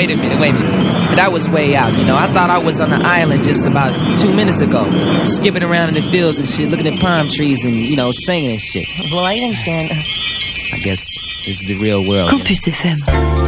wait a minute. That was way out, you know. I thought I was on the island just about 2 minutes ago, skipping around in the fields and shit, looking at palm trees and, you know, singing and shit. Well, I understand. I guess this is the real world. Campus FM.